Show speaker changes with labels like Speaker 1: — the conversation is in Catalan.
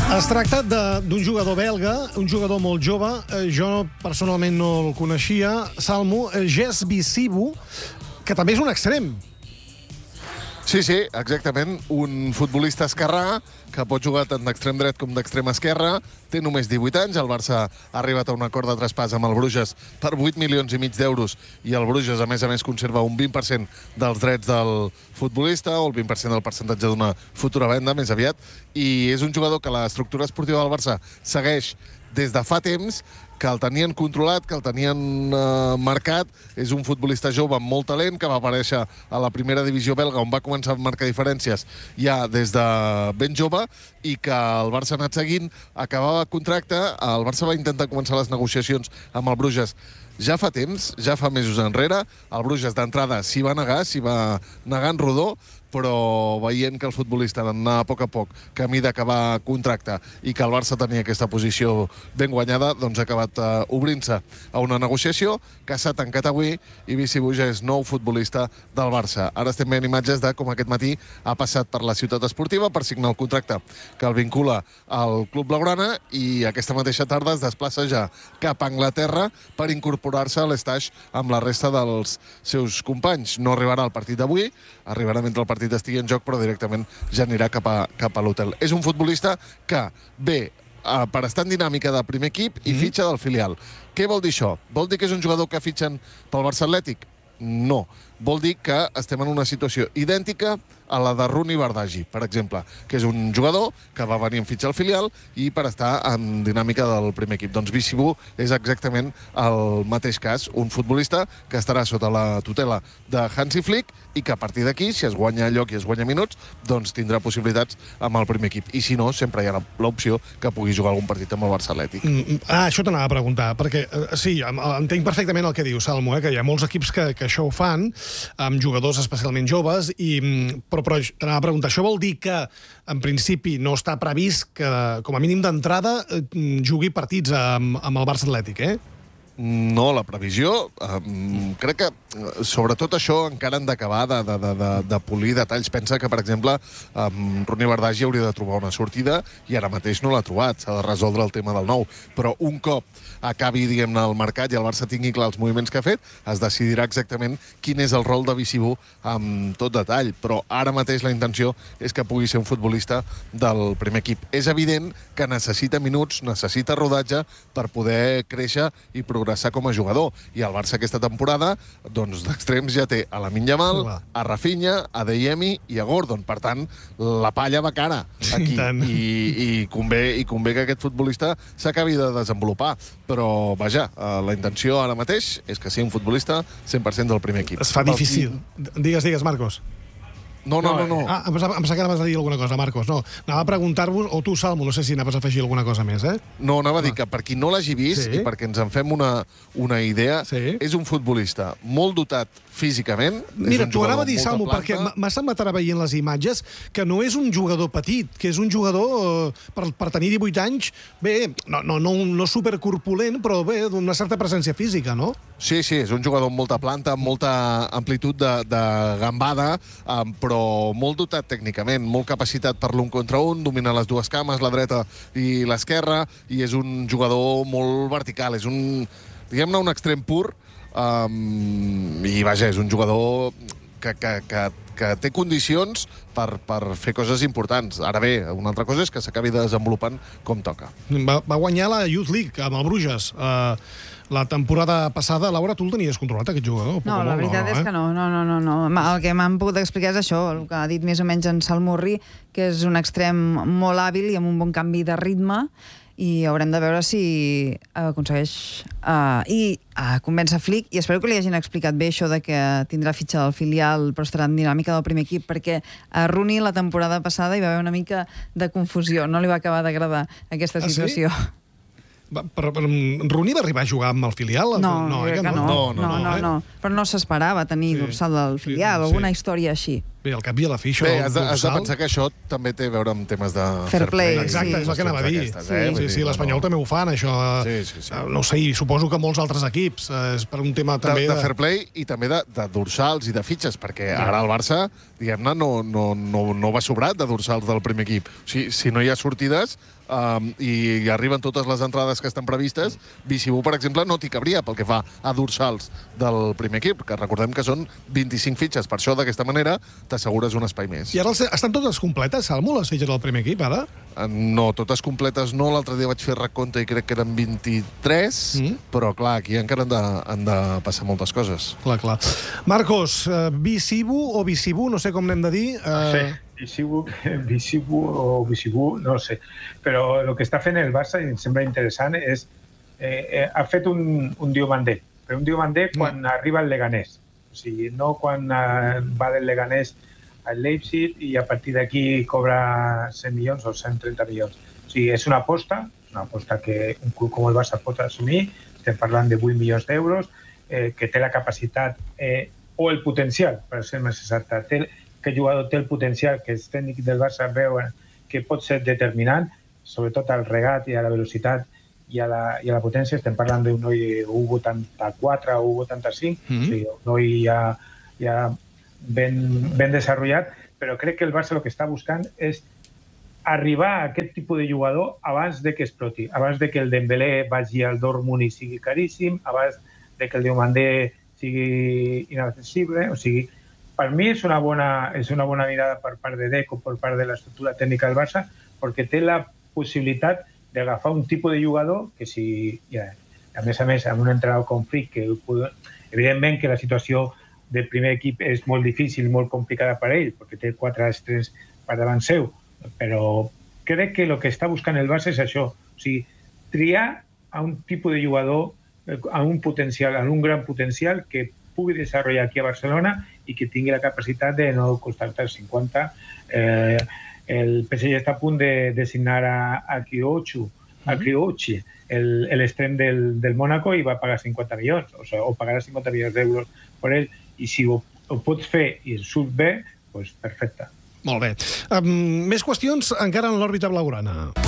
Speaker 1: Es tracta d'un jugador belga, un jugador molt jove. Jo personalment no el coneixia. Salmo, Jes Bicibu, que també és un extrem.
Speaker 2: Sí, exactament. Un futbolista esquerrà que pot jugar tant d'extrem dret com d'extrem esquerra. Té només 18 anys. El Barça ha arribat a un acord de traspàs amb el Bruges per 8,5 milions d'euros i el Bruges, a més, conserva un 20% dels drets del futbolista o el 20% del percentatge d'una futura venda, més aviat. I és un jugador que l'estructura esportiva del Barça segueix des de fa temps, que el tenien controlat, que el tenien marcat. És un futbolista jove amb molt talent, que va aparèixer a la primera divisió belga, on va començar a marcar diferències ja des de ben jove, i que el Barça ha anat seguint. Acabava contracte, el Barça va intentar començar les negociacions amb el Bruges ja fa temps, ja fa mesos enrere. El Bruges d'entrada s'hi va negar en rodó, però veient que el futbolista anava a poc camí d'acabar contracte i que el Barça tenia aquesta posició ben guanyada, doncs ha acabat obrint-se a una negociació que s'ha tancat avui i Bicibu ja és nou futbolista del Barça. Ara estem veient imatges de com aquest matí ha passat per la ciutat esportiva per signar el contracte que el vincula al Club Blaugrana i aquesta mateixa tarda es desplaça ja cap a Anglaterra per incorporar-se a l'estaix amb la resta dels seus companys. No arribarà al partit d'avui, arribarà mentre el partit estigui en joc, però directament ja anirà cap a l'hotel. És un futbolista que ve per estar en dinàmica de primer equip i fitxa del filial. Què vol dir això? Vol dir que és un jugador que fitxen pel Barça Atlètic? No. Vol dir que estem en una situació idèntica a la de Rooney Bardghji, per exemple, que és un jugador que va venir en fitxa al filial i per estar en dinàmica del primer equip. Doncs Bicibu és exactament el mateix cas, un futbolista que estarà sota la tutela de Hansi Flick i que a partir d'aquí, si es guanya lloc i es guanya minuts, doncs tindrà possibilitats amb el primer equip. I si no, sempre hi ha l'opció que pugui jugar algun partit amb el Barça Atlètic.
Speaker 1: Això t'anava a preguntar, perquè sí, entenc perfectament el que diu Salmo, que hi ha molts equips que això ho fan, amb jugadors especialment joves, però t'anava a preguntar, això vol dir que en principi no està previst que, com a mínim d'entrada, jugui partits amb el Barça Atlètic,
Speaker 2: No, la previsió, crec que sobretot això encara han d'acabar de polir detalls. Pensa que, per exemple, Rooney Bardghji hauria de trobar una sortida i ara mateix no l'ha trobat, s'ha de resoldre el tema del nou. Però un cop acabi, diguem-ne, el mercat i el Barça tingui clar els moviments que ha fet, es decidirà exactament quin és el rol de Bicibu amb tot detall. Però ara mateix la intenció és que pugui ser un futbolista del primer equip. És evident que necessita minuts, necessita rodatge per poder créixer i progressar com a jugador. I el Barça aquesta temporada, doncs d'extrems ja té a Lamine Yamal, a Rafinha, a Adeyemi i a Gordon. Per tant, la palla va cara aquí. I convé que aquest futbolista s'acabi de desenvolupar. Però, vaja, la intenció ara mateix és que sigui un futbolista 100% del primer equip.
Speaker 1: Es fa difícil. Digues, Marcos.
Speaker 2: No.
Speaker 1: Em pensava que anaves a dir alguna cosa, Marcos. No, anava a preguntar-vos, o tu, Salmo, no sé si anaves a afegir alguna cosa més,
Speaker 2: No, anava a dir que per qui no l'hagi vist i perquè ens en fem una idea, és un futbolista molt dotat físicament.
Speaker 1: Mira, t'ho anava a dir, Salmo, perquè m'ha semblat ara veient les imatges que no és un jugador petit, que és un jugador, per tenir 18 anys, bé, no supercorpulent, però bé, d'una certa presència física, no?
Speaker 2: Sí, és un jugador amb molta planta, amb molta amplitud de gambada, però molt dotat tècnicament, molt capacitat per l'un contra un, domina les dues cames, la dreta i l'esquerra, i és un jugador molt vertical, és un, diguem-ne, un extrem pur, i vaja, és un jugador que té condicions per fer coses importants. Ara bé, una altra cosa és que s'acabi desenvolupant com toca.
Speaker 1: Va guanyar la Youth League amb el Bruges la temporada passada. Laura, tu el tenies controlat, aquest jugador?
Speaker 3: No, la veritat és que no. El que m'han pogut explicar és això, el que ha dit més o menys en Salmurri, que és un extrem molt hàbil i amb un bon canvi de ritme, i haurem de veure si aconsegueix convèncer Flick, i espero que li hagin explicat bé això de que tindrà fitxa del filial però estarà en dinàmica del primer equip, perquè a Rooney la temporada passada hi va haver una mica de confusió, no li va acabar d'agradar aquesta situació.
Speaker 1: Però Rooney va arribar a jugar amb el filial?
Speaker 3: No, però no s'esperava tenir dorsal del filial, alguna història així.
Speaker 1: Bé, al cap i a la fi, això...
Speaker 2: Bé, has de pensar que això també té a veure amb temes de
Speaker 3: Fair play.
Speaker 1: Exacte, és el que anava a dir. Sí, l'Espanyol també ho fan, això.
Speaker 2: Sí.
Speaker 1: No sé, i suposo que molts altres equips. És per un tema també
Speaker 2: de fair play i també de dorsals i de fitxes, perquè ara el Barça, diguem-ne, no va sobrat de dorsals del primer equip. O sigui, si no hi ha sortides i arriben totes les entrades que estan previstes, Bicibú, per exemple, no t'hi cabria pel que fa a dorsals del primer equip, que recordem que són 25 fitxes. Per això, d'aquesta manera, t'assegures un espai més.
Speaker 1: I ara estan totes completes, Salmo, les fitxes del primer equip, ara?
Speaker 2: No, totes completes no. L'altre dia vaig fer recompte i crec que eren 23, però, clar, aquí encara han de passar moltes coses.
Speaker 1: Clar. Marcos, Bicibú o Bicibú, no sé com n'hem de dir.
Speaker 4: Bicibú o Bicibú, no sé. Però el que està fent el Barça, i em sembla interessant, és ha fet un Diomandé. Però un Diomandé quan arriba al Leganés. O sigui, no quan va del Leganés al Leipzig i a partir d'aquí cobra 100 milions o 130 milions. O sigui, és una aposta que un club com el Barça pot assumir. Estem parlant de 8 milions d'euros, que té la capacitat o el potencial, per ser més exacte, que el jugador té el potencial, que els tècnics del Barça veuen que pot ser determinant, sobretot al regat i a la velocitat i a la potència. Estem parlant d'un noi 1,84 o 1,85, o sigui, un noi ja ben desenvolupat, però crec que el Barça el que està buscant és arribar a aquest tipus de jugador abans de que exploti, abans de que el Dembélé vagi al Dortmund i sigui caríssim, abans de que el Diomandé sigui inaccessible. O sigui, per mi és una bona mirada per part de Deco, per part de l'estructura tècnica del Barça, perquè té la possibilitat d'agafar un tipus de jugador que si, a més, amb un entrenador com Flick, que evidentment que la situació del primer equip és molt difícil, molt complicada per ell, perquè té 4 estrès per davant seu, però crec que el que està buscant el Barça és això, o sigui, triar a un tipus de jugador amb un gran potencial que pugui desenvolupar aquí a Barcelona i que tingui la capacitat de no costar-te 50. El PSG està a punt de signar a Kriochi, l'extrem del Mónaco, i va pagar 50 milions, o pagarà 50 milions d'euros per ell, i si ho pots fer i surt bé, doncs perfecte.
Speaker 1: Molt bé. Més qüestions encara en l'òrbita blaugrana.